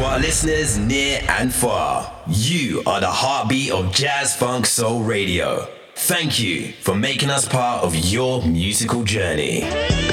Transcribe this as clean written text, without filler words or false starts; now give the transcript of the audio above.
To our listeners near and far, you are the heartbeat of Jazz Funk Soul Radio. Thank you for making us part of your musical journey.